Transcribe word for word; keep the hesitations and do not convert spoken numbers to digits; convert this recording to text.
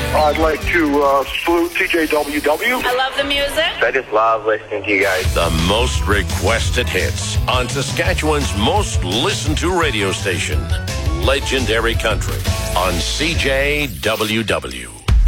I'd like to uh, salute T J W W. I love the music. I just love listening to you guys. The most requested hits on Saskatchewan's most listened to radio station, Legendary Country, on C J W W.